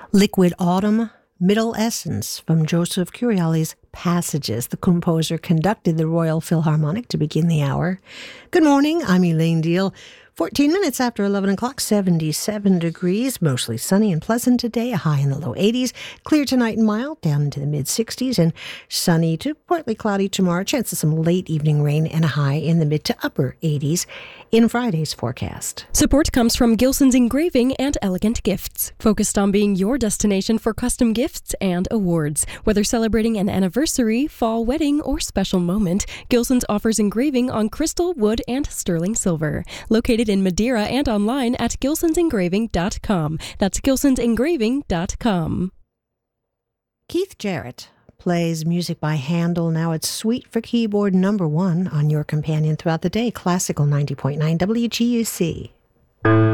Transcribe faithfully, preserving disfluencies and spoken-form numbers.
Liquid Autumn, Middle Essence from Joseph Curiali's Passages. The composer conducted the Royal Philharmonic to begin the hour. Good morning, I'm Elaine Deal. fourteen minutes after eleven o'clock, seventy-seven degrees, mostly sunny and pleasant today, a high in the low eighties. Clear tonight and mild, down into the mid-sixties, and sunny to partly cloudy tomorrow. Chance of some late evening rain and a high in the mid to upper eighties in Friday's forecast. Support comes from Gilson's Engraving and Elegant Gifts, focused on being your destination for custom gifts and awards. Whether celebrating an anniversary, fall wedding, or special moment, Gilson's offers engraving on crystal, wood, and sterling silver. Located in Madeira and online at gilsons engraving dot com. That's gilsons engraving dot com. Keith Jarrett plays music by Handel. Now it's Suite for Keyboard number one on your companion throughout the day. Classical ninety point nine W G U C.